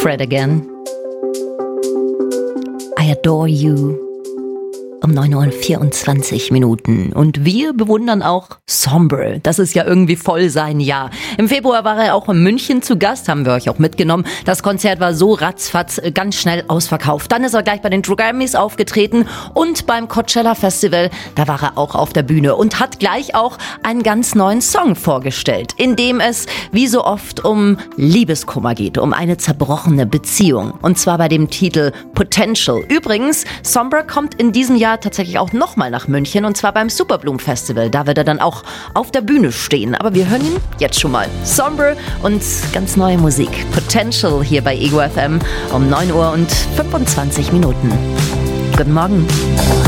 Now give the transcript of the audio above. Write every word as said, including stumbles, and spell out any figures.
Fred again. I adore you. Um neun Uhr vierundzwanzig Minuten. Und wir bewundern auch Sombre. Das ist ja irgendwie voll sein Jahr. Im Februar war er auch in München zu Gast, haben wir euch auch mitgenommen. Das Konzert war so ratzfatz ganz schnell ausverkauft. Dann ist er gleich bei den Grammys aufgetreten und beim Coachella Festival, da war er auch auf der Bühne und hat gleich auch einen ganz neuen Song vorgestellt, in dem es wie so oft um Liebeskummer geht, um eine zerbrochene Beziehung. Und zwar bei dem Titel Potential. Übrigens, Sombre kommt in diesem Jahr tatsächlich auch nochmal nach München und zwar beim Superbloom Festival. Da wird er dann auch auf der Bühne stehen. Aber wir hören ihn jetzt schon mal. Sombre und ganz neue Musik. Potential hier bei Ego F M um neun Uhr und fünfundzwanzig Minuten. Guten Morgen.